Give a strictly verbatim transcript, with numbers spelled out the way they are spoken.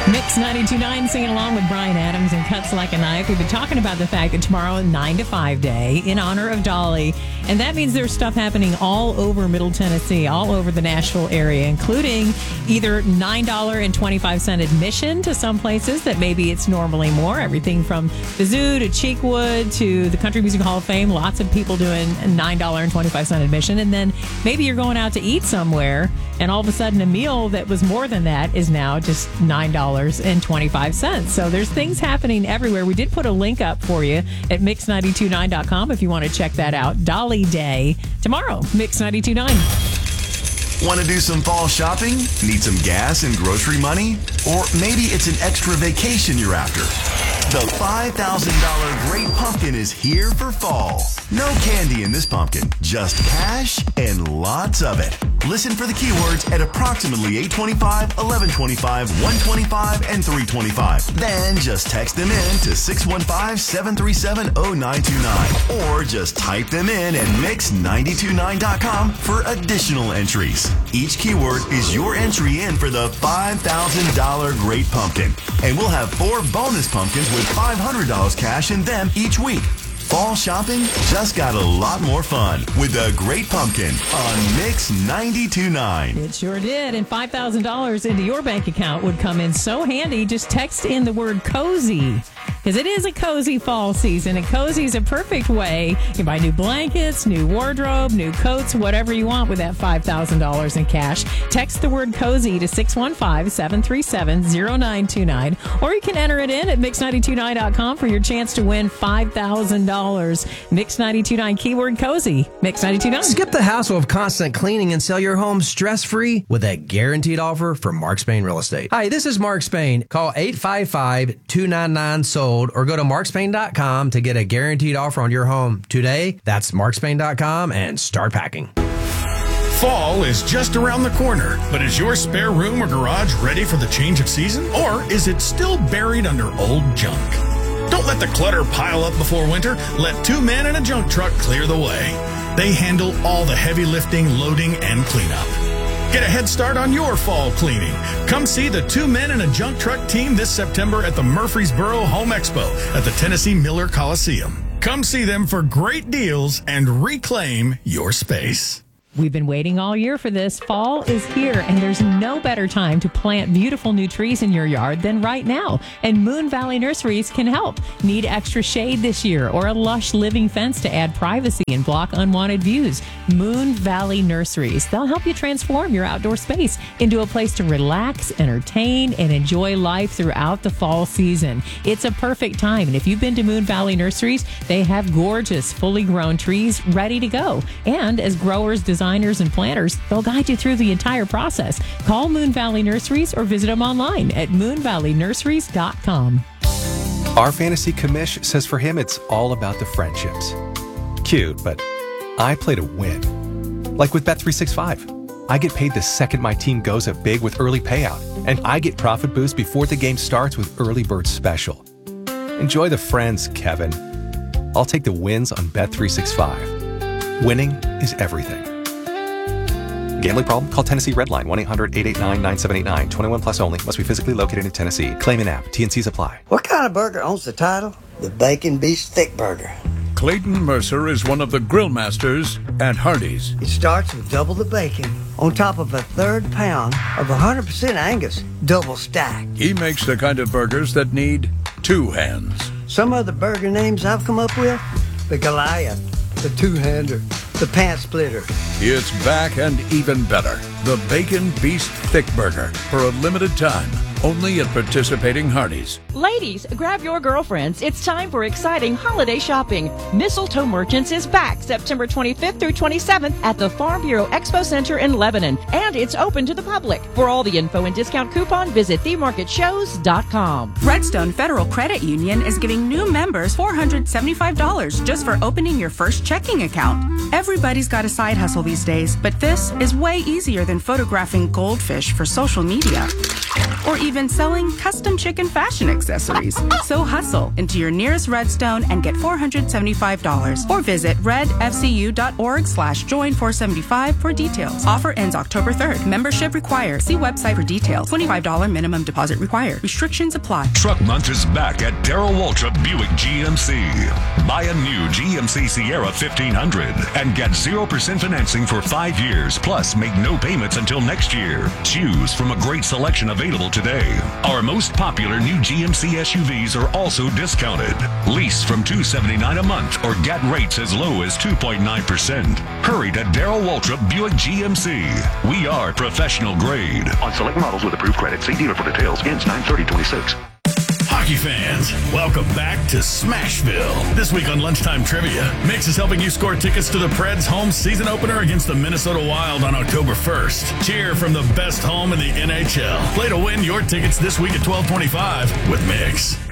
Mix ninety-two point nine singing along with Brian Adams and Cuts Like a Knife. We've been talking about the fact that tomorrow is nine to five day in honor of Dolly. And that means there's stuff happening all over Middle Tennessee, all over the Nashville area, including either nine dollars and twenty-five cents admission to some places that maybe it's normally more. Everything from the Zoo to Cheekwood to the Country Music Hall of Fame. Lots of people doing nine dollars and twenty-five cents admission. And then maybe you're going out to eat somewhere, and all of a sudden a meal that was more than that is now just nine dollars and twenty-five cents. So there's things happening everywhere. We did put a link up for you at mix nine two nine dot com if you want to check that out. Dolly Day tomorrow, Mix ninety-two point nine. Want to do some fall shopping? Need some gas and grocery money? Or maybe it's an extra vacation you're after? The five thousand dollars Great Pumpkin is here for fall. No candy in this pumpkin, just cash and lots of it. Listen for the keywords at approximately eight twenty-five, eleven twenty-five, one twenty-five, and three twenty-five. Then just text them in to six one five, seven three seven, zero nine two nine. Or just type them in at mix nine two nine dot com for additional entries. Each keyword is your entry in for the five thousand dollars Great Pumpkin. And we'll have four bonus pumpkins with five hundred dollars cash in them each week. Fall shopping just got a lot more fun with the Great Pumpkin on Mix ninety-two point nine. It sure did. And five thousand dollars into your bank account would come in so handy. Just text in the word cozy, because it is a cozy fall season, and cozy is a perfect way. You can buy new blankets, new wardrobe, new coats, whatever you want with that five thousand dollars in cash. Text the word cozy to six one five, seven three seven, zero nine two nine, or you can enter it in at mix nine two nine dot com for your chance to win five thousand dollars. Mix ninety-two point nine, keyword cozy. Mix ninety-two point nine. Skip the hassle of constant cleaning and sell your home stress-free with a guaranteed offer from Mark Spain Real Estate. Hi, this is Mark Spain. Call eight five five, two nine nine, sold or go to mark spain dot com to get a guaranteed offer on your home today. That's mark spain dot com and start packing. Fall is just around the corner, but is your spare room or garage ready for the change of season? Or is it still buried under old junk? Don't let the clutter pile up before winter. Let two men and a junk truck clear the way. They handle all the heavy lifting, loading, and cleanup. Get a head start on your fall cleaning. Come see the two men and a junk truck team this September at the Murfreesboro Home Expo at the Tennessee Miller Coliseum. Come see them for great deals and reclaim your space. We've been waiting all year for this. Fall is here, and there's no better time to plant beautiful new trees in your yard than right now. And Moon Valley Nurseries can help. Need extra shade this year or a lush living fence to add privacy and block unwanted views? Moon Valley Nurseries. They'll help you transform your outdoor space into a place to relax, entertain, and enjoy life throughout the fall season. It's a perfect time, and if you've been to Moon Valley Nurseries, they have gorgeous, fully grown trees ready to go. And as growers, designers, and planters, they'll guide you through the entire process. Call Moon Valley Nurseries or visit them online at moon valley nurseries dot com. Our fantasy commish says for him it's all about the friendships. Cute, but I play to win. Like with Bet three sixty-five. I get paid the second my team goes up big with early payout, and I get profit boost before the game starts with Early Bird Special. Enjoy the friends, Kevin. I'll take the wins on Bet three sixty-five. Winning is everything. Gambling problem? Call Tennessee Redline, one eight hundred, eight eight nine, nine seven eight nine. twenty-one plus only. Must be physically located in Tennessee. Claim in app. T and Cs apply. What kind of burger owns the title? The Bacon Beast Thick Burger. Clayton Mercer is one of the grill masters at Hardee's. It starts with double the bacon on top of a third pound of one hundred percent Angus, double stacked. He makes the kind of burgers that need two hands. Some of the burger names I've come up with: the Goliath, the Two-Hander, the Pant Splitter. It's back and even better. The Bacon Beast Thick Burger for a limited time. Only at participating Hardee's. Ladies, grab your girlfriends. It's time for exciting holiday shopping. Mistletoe Merchants is back September twenty-fifth through twenty-seventh at the Farm Bureau Expo Center in Lebanon, and it's open to the public. For all the info and discount coupon, visit the market shows dot com. Redstone Federal Credit Union is giving new members four hundred seventy-five dollars just for opening your first checking account. Everybody's got a side hustle these days, but this is way easier than photographing goldfish for social media. or even selling custom chicken fashion accessories. So hustle into your nearest Redstone and get four hundred seventy-five dollars or visit redfcu.org slash join 475 for details. Offer ends October third. Membership required. See website for details. twenty-five dollars minimum deposit required. Restrictions apply. Truck Month is back at Darrell Waltrip Buick G M C. Buy a new G M C Sierra fifteen hundred and get zero percent financing for five years, plus make no payments until next year. Choose from a great selection available today. Our most popular new G M C S U Vs are also discounted. Lease from two hundred seventy-nine dollars a month or get rates as low as two point nine percent. Hurry to Darrell Waltrip Buick G M C. We are professional grade. On select models with approved credit, see dealer for details. Ends nine thirty twenty-six. Hockey fans, welcome back to Smashville. This week on Lunchtime Trivia, Mix is helping you score tickets to the Preds' home season opener against the Minnesota Wild on October first. Cheer from the best home in the N H L. Play to win your tickets this week at twelve twenty-five with Mix.